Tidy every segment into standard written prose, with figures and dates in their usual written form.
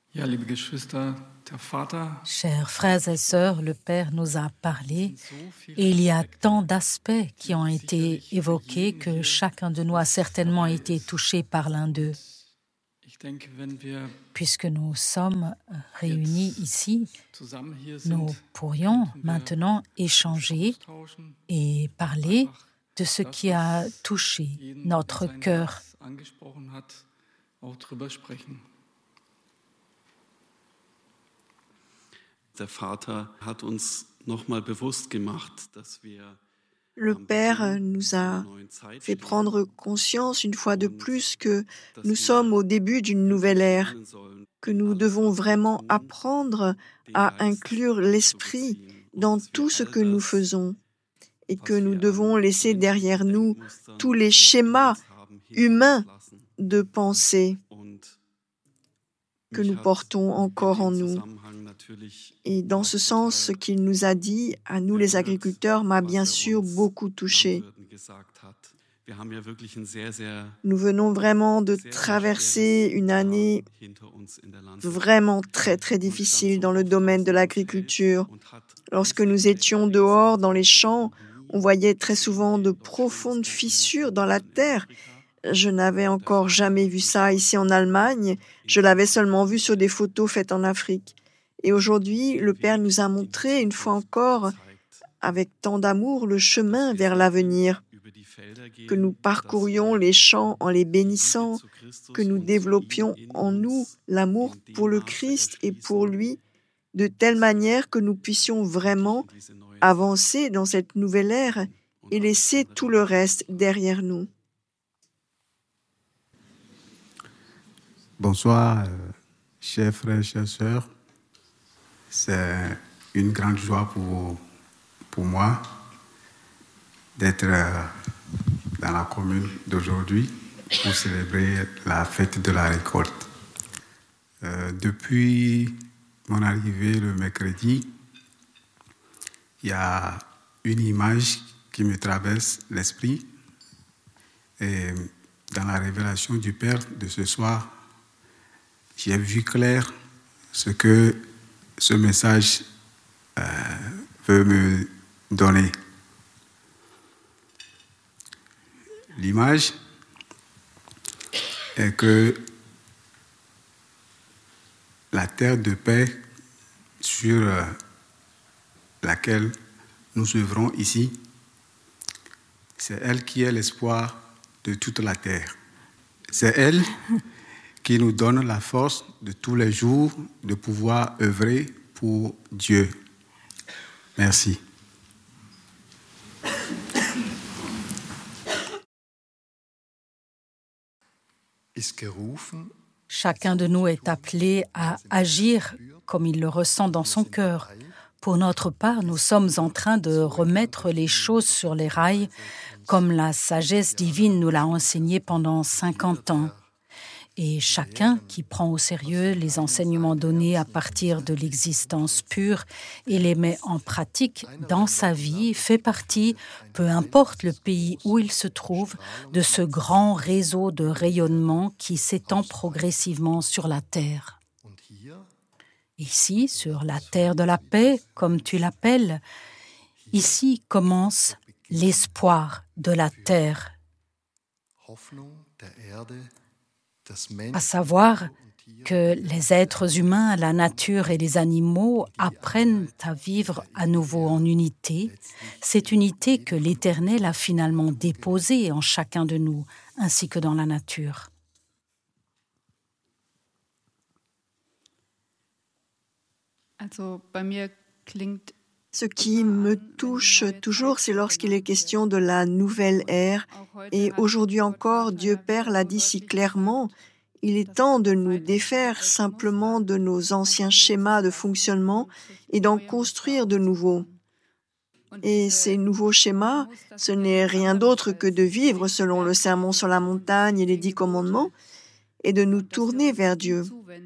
Ja, liebe Geschwister, der Vater Chers frères et sœurs, le Père nous a parlé so viele et il y a Aspekte, tant d'aspects qui ont été évoqués que chacun de nous a certainement été touché par l'un d'eux. Ich denke, wenn wir Puisque nous sommes réunis ici, zusammen hier nous sind, pourrions könnten wir maintenant uns échanger austauschen, et parler einfach de ce das, qui a was touché jeden in notre sein cœur. Herz angesprochen hat, auch drüber sprechen. Der Vater hat uns nochmal bewusst gemacht, dass wir Le am Père Beginn nous einer a neuen Zeit fait stehen prendre conscience une fois de und plus que dass nous wir sommes au début d'une nouvelle wirklich ère, lernen sollen, que in nous alles, devons was wir vraiment tun, apprendre den à Geist inclure l'esprit einzubeziehen und dans dass wir tout ce all que nous das, faisons et que was nous wir devons an laisser derrière menschlichen nous Denkmustern tous les noch in schémas uns haben, hinter humains uns lassen. de pensée Und que mich nous hat portons in encore en dem nous. Zusammenhang natürlich Et dans auch ce sens, ce total qu'il nous a dit, à nous les berührt, agriculteurs, m'a was bien sûr uns beaucoup touché. Landwirten gesagt hat. Wir haben ja wirklich ein sehr Nous venons vraiment de traverser schweres une Jahr année hinter uns in der Landwirtschaft. vraiment très Man stand difficile so dans le oft domaine de draußen auf dem Feld l'agriculture. und hat Lorsque nous riesige étions Löcher dehors gesehen, dans les sowas hatte champs, ich noch on nie voyait très gesehen souvent de in Deutschland, das profondes kennt man fissures höchstens dans la dann in terre. Afrika. Je n'avais Der encore Vater jamais hat vu uns ça ici en Allemagne. Je l'avais seulement vu sur des photos faites en Afrique. Et aujourd'hui, le Père nous a montré une fois encore, avec tant d'amour, le chemin vers l'avenir, que nous parcourions les champs en les bénissant, que nous développions en nous l'amour pour le Christ et pour lui, de telle manière que nous puissions vraiment avancer dans cette nouvelle ère et laisser tout le reste derrière nous. Bonsoir, chers frères, chères sœurs. C'est une grande joie pour moi d'être dans la commune d'aujourd'hui pour célébrer la fête de la récolte. Depuis mon arrivée le mercredi, il y a une image qui me traverse l'esprit. Et dans la révélation du Père de ce soir, j'ai vu clair ce que ce message veut me donner. L'image est que la terre de paix sur laquelle nous œuvrons ici, c'est elle qui est l'espoir de toute la terre. C'est elle qui nous donne la force de tous les jours de pouvoir œuvrer pour Dieu. Merci. Chacun de nous est appelé à agir comme il le ressent dans son cœur. Pour notre part, nous sommes en train de remettre les choses sur les rails comme la sagesse divine nous l'a enseigné pendant 50 ans. Et chacun qui prend au sérieux les enseignements donnés à partir de l'existence pure et les met en pratique dans sa vie fait partie, peu importe le pays où il se trouve, de ce grand réseau de rayonnement qui s'étend progressivement sur la terre. Ici, sur la terre de la paix, comme tu l'appelles, ici commence l'espoir de la terre. À savoir que les êtres humains, la nature et les animaux apprennent à vivre à nouveau en unité, cette unité que l'Éternel a finalement déposée en chacun de nous, ainsi que dans la nature. Ce qui me touche toujours, c'est lorsqu'il est question de la nouvelle ère. Et aujourd'hui encore, Dieu Père l'a dit si clairement, il est temps de nous défaire simplement de nos anciens schémas de fonctionnement et d'en construire de nouveaux. Et ces nouveaux schémas, ce n'est rien d'autre que de vivre selon le sermon sur la montagne et les 10 commandements et de nous tourner vers Dieu.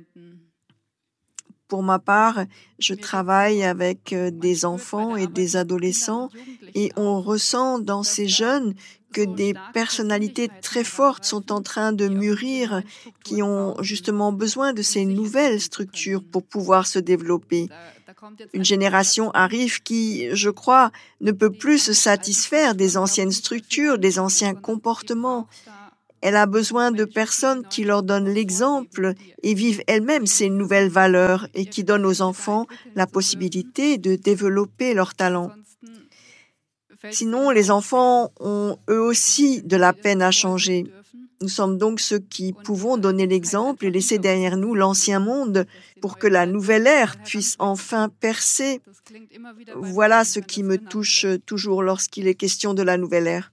Pour ma part, je travaille avec des enfants et des adolescents et on ressent dans ces jeunes que des personnalités très fortes sont en train de mûrir, qui ont justement besoin de ces nouvelles structures pour pouvoir se développer. Une génération arrive qui, je crois, ne peut plus se satisfaire des anciennes structures, des anciens comportements. Elle a besoin de personnes qui leur donnent l'exemple et vivent elles-mêmes ces nouvelles valeurs et qui donnent aux enfants la possibilité de développer leurs talents. Sinon, les enfants ont eux aussi de la peine à changer. Nous sommes donc ceux qui pouvons donner l'exemple et laisser derrière nous l'ancien monde pour que la nouvelle ère puisse enfin percer. Voilà ce qui me touche toujours lorsqu'il est question de la nouvelle ère.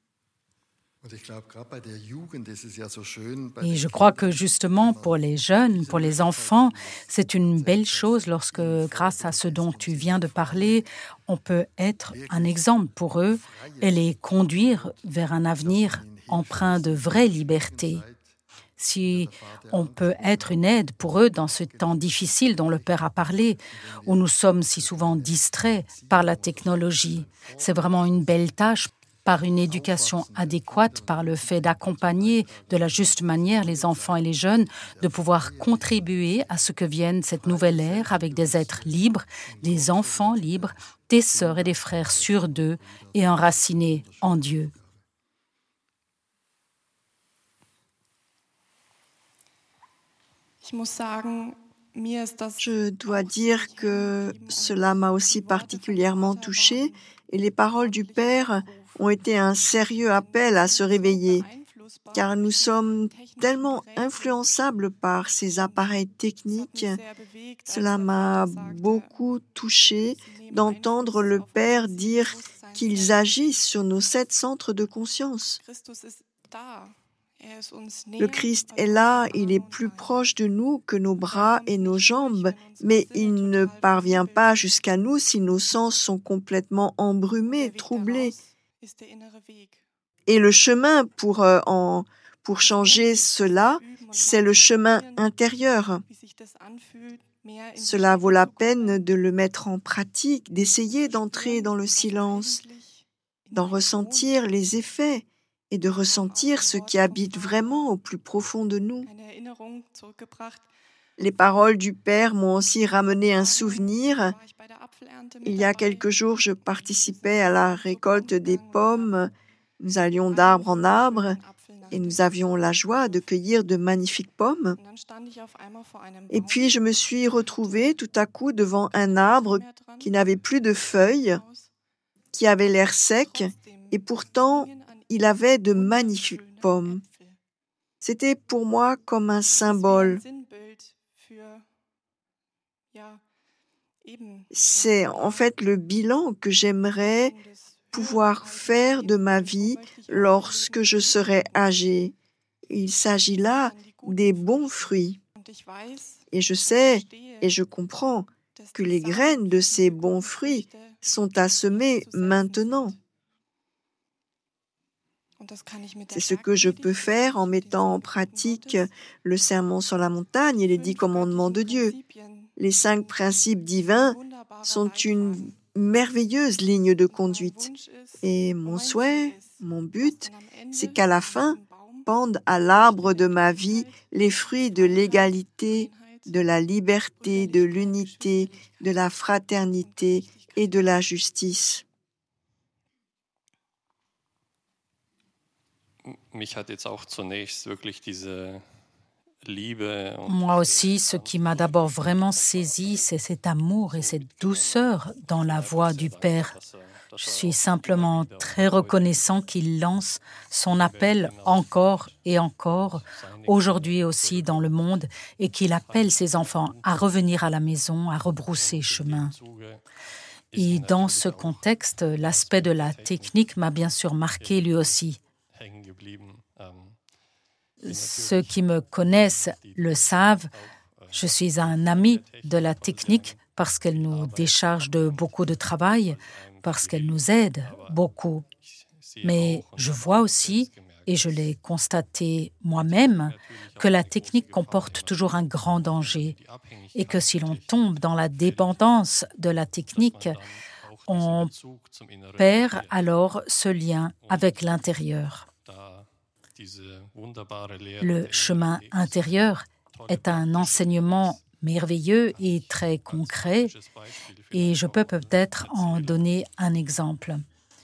Et je crois que justement pour les jeunes, pour les enfants, c'est une belle chose lorsque, grâce à ce dont tu viens de parler, on peut être un exemple pour eux et les conduire vers un avenir empreint de vraie liberté. Si on peut être une aide pour eux dans ce temps difficile dont le Père a parlé, où nous sommes si souvent distraits par la technologie, c'est vraiment une belle tâche. Par une éducation adéquate, par le fait d'accompagner de la juste manière les enfants et les jeunes, de pouvoir contribuer à ce que vienne cette nouvelle ère avec des êtres libres, des enfants libres, des sœurs et des frères sûrs d'eux et enracinés en Dieu. Je dois dire que cela m'a aussi particulièrement touchée et les paroles du Père ont été un sérieux appel à se réveiller, car nous sommes tellement influençables par ces appareils techniques. Cela m'a beaucoup touchée d'entendre le Père dire qu'ils agissent sur nos 7 centres de conscience. Le Christ est là, il est plus proche de nous que nos bras et nos jambes, mais il ne parvient pas jusqu'à nous si nos sens sont complètement embrumés, troublés. Et le chemin pour changer cela, c'est le chemin intérieur. Cela vaut la peine de le mettre en pratique, d'essayer d'entrer dans le silence, d'en ressentir les effets et de ressentir ce qui habite vraiment au plus profond de nous. Les paroles du Père m'ont aussi ramené un souvenir. Il y a quelques jours, je participais à la récolte des pommes. Nous allions d'arbre en arbre et nous avions la joie de cueillir de magnifiques pommes. Et puis, je me suis retrouvée tout à coup devant un arbre qui n'avait plus de feuilles, qui avait l'air sec, et pourtant, il avait de magnifiques pommes. C'était pour moi comme un symbole. C'est en fait le bilan que j'aimerais pouvoir faire de ma vie lorsque je serai âgée. Il s'agit là des bons fruits. Et je sais et je comprends que les graines de ces bons fruits sont à semer maintenant. C'est ce que je peux faire en mettant en pratique le sermon sur la montagne et les 10 commandements de Dieu. Les 5 principes divins sont une merveilleuse ligne de conduite. Et mon souhait, mon but, c'est qu'à la fin, pendent à l'arbre de ma vie les fruits de l'égalité, de la liberté, de l'unité, de la fraternité et de la justice. Moi aussi, ce qui m'a d'abord vraiment saisi, c'est cet amour et cette douceur dans la voix du Père. Je suis simplement très reconnaissant qu'il lance son appel encore et encore, aujourd'hui aussi dans le monde, et qu'il appelle ses enfants à revenir à la maison, à rebrousser chemin. Et dans ce contexte, l'aspect de la technique m'a bien sûr marqué lui aussi. Ceux qui me connaissent le savent, je suis un ami de la technique parce qu'elle nous décharge de beaucoup de travail, parce qu'elle nous aide beaucoup. Mais je vois aussi, et je l'ai constaté moi-même, que la technique comporte toujours un grand danger et que si l'on tombe dans la dépendance de la technique, on perd alors ce lien avec l'intérieur. Le chemin intérieur est un enseignement merveilleux et très concret, et je peux peut-être en donner un exemple.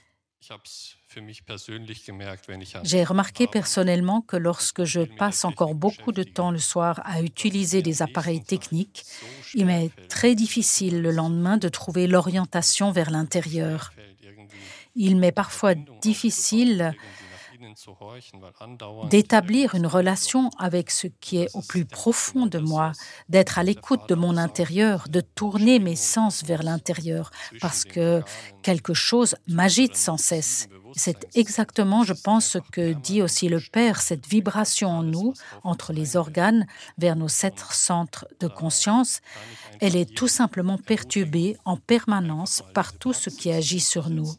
J'ai remarqué personnellement que lorsque je passe encore beaucoup de temps le soir à utiliser des appareils techniques, il m'est très difficile le lendemain de trouver l'orientation vers l'intérieur. Il m'est parfois difficile d'établir une relation avec ce qui est au plus profond de moi, d'être à l'écoute de mon intérieur, de tourner mes sens vers l'intérieur, parce que quelque chose m'agite sans cesse. C'est exactement, je pense, ce que dit aussi le Père, cette vibration en nous, entre les organes, vers nos 7 centres de conscience. Elle est tout simplement perturbée en permanence par tout ce qui agit sur nous.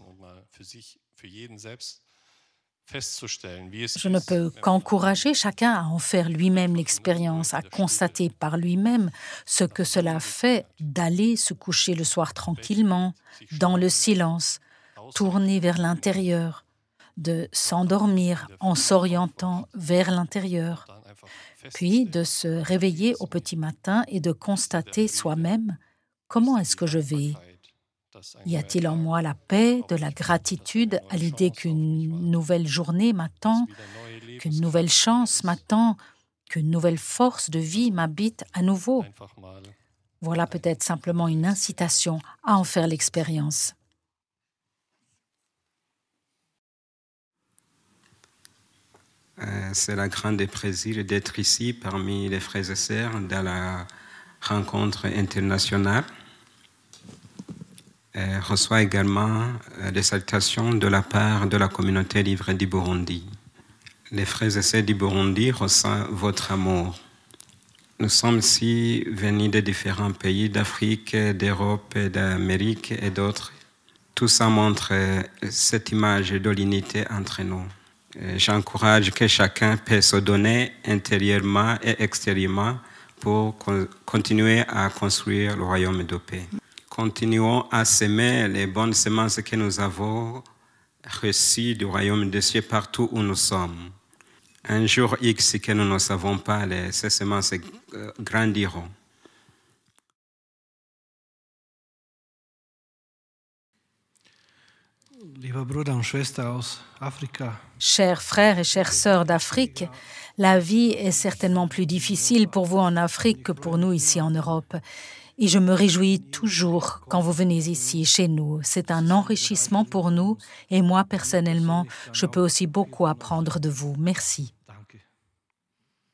Je ne peux qu'encourager chacun à en faire lui-même l'expérience, à constater par lui-même ce que cela fait d'aller se coucher le soir tranquillement, dans le silence, tourner vers l'intérieur, de s'endormir en s'orientant vers l'intérieur, puis de se réveiller au petit matin et de constater soi-même comment est-ce que je vais. Y a-t-il en moi la paix, de la gratitude à l'idée qu'une nouvelle journée m'attend, qu'une nouvelle chance m'attend, qu'une nouvelle force de vie m'habite à nouveau? Voilà peut-être simplement une incitation à en faire l'expérience. C'est un grand plaisir d'être ici parmi les frères et sœurs dans la rencontre internationale. Reçoit également des salutations de la part de la communauté libre du Burundi. Les frères et sœurs du Burundi ressentent votre amour. Nous sommes ici venus de différents pays d'Afrique, d'Europe, d'Amérique et d'autres. Tout ça montre cette image de l'unité entre nous. J'encourage que chacun puisse se donner intérieurement et extérieurement pour continuer à construire le royaume de paix. Continuons à semer les bonnes semences que nous avons reçues du royaume des cieux partout où nous sommes. Un jour X que nous ne savons pas, ces semences grandiront. Chers frères et chères sœurs d'Afrique, la vie est certainement plus difficile pour vous en Afrique que pour nous ici en Europe. Et je me réjouis toujours quand vous venez ici, chez nous. C'est un enrichissement pour nous et moi, personnellement, je peux aussi beaucoup apprendre de vous. Merci.